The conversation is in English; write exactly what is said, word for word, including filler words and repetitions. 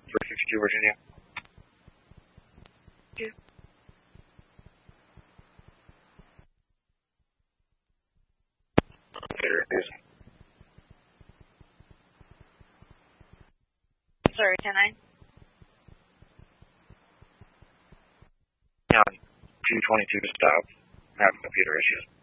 three fifty-two Virginia. Two. There it is. Sorry, ten nine. Yeah, two twenty-two to stop. I'm having computer issues.